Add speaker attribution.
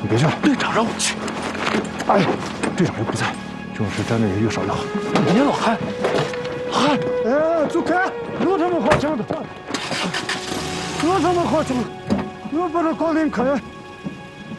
Speaker 1: 别去了。
Speaker 2: 队长让我去。
Speaker 1: 哎，队长又不在，这种事咱们也越少越好。
Speaker 2: 别老汉，汉，
Speaker 1: 哎，走开！有他们好讲的，有他们好讲的，我把这搞林开。